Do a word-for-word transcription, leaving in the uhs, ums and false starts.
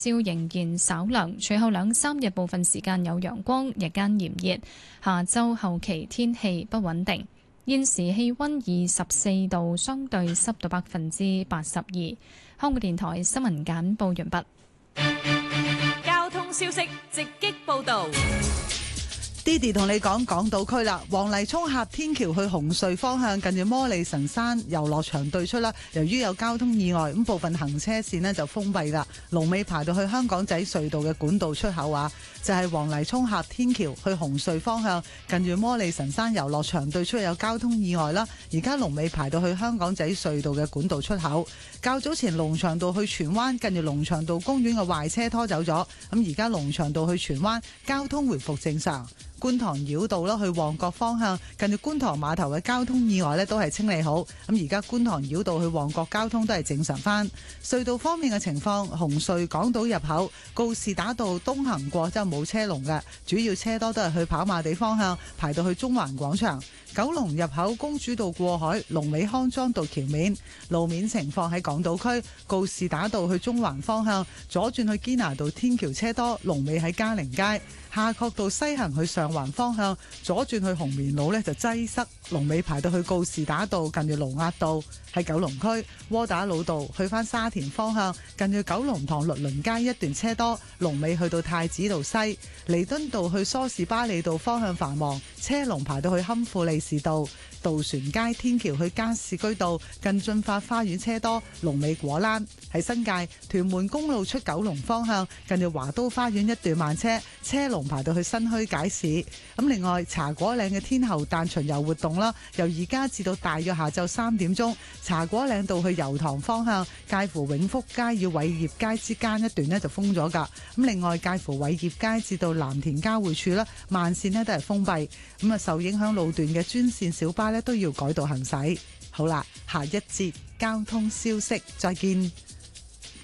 朝仍然稍涼，隨後兩三日部分時間有陽光，日間炎熱。下週後期天氣不穩定。現時氣溫二十四度，相對濕度百分之八十二。香港電台新聞簡報完畢。 交通消息直擊報道。 Didi 同你講港島區啦，黃泥涌峽天橋去紅隧方向，近住摩利臣山遊樂場對出啦。由於有交通意外，咁部分行車線呢就封閉啦。龍尾排到去香港仔隧道嘅管道出口啊，就係黃泥涌峽天橋去紅隧方向，近住摩利臣山遊樂場對出有交通意外啦。而家龍尾排到去香港仔隧道嘅管道出口。較早前龍翔道去荃灣，近住龍翔道公園嘅壞車拖走咗，咁而家龍翔道去荃灣交通回復正常。觀塘繞道啦，去旺角方向，近住觀塘碼頭嘅交通意外咧都係清理好。咁而家觀塘繞道去旺角交通都係正常翻。隧道方面嘅情況，紅隧港島入口告士打道東行過之後冇車龍嘅，主要車多都係去跑馬地方向，排到去中環廣場。九龍入口公主道過海，龍尾康莊道橋面。路面情況喺港島區告士打道去中環方向，左轉去堅拿道天橋車多，龍尾喺嘉寧街。夏慤道西行去上環方向，左轉去紅棉路呢就擠塞，龍尾排到去告士打道近住盧押道。喺九龍區窩打老道去返沙田方向，近住九龍塘律倫街一段車多，龍尾去到太子道西。彌敦道去梳士巴利道方向繁忙，車龍排到去堪富利士道。渡船街天橋去加士居道近駿發花園車多，龍尾果欄。喺新界屯門公路出九龍方向，近住華都花園一段慢車，車龍排到去新墟街市。咁另外茶果嶺嘅天后誕巡遊活動啦，由而家至到大約下晝三點鐘，茶果嶺道去油塘方向，介乎永福街與偉業街之間一段呢就封咗噶。咁另外介乎偉業街至到藍田交匯處啦，慢線呢都係封閉。咁啊受影響路段嘅專線小巴呢都要改道行駛。好啦，下一節交通消息，再見。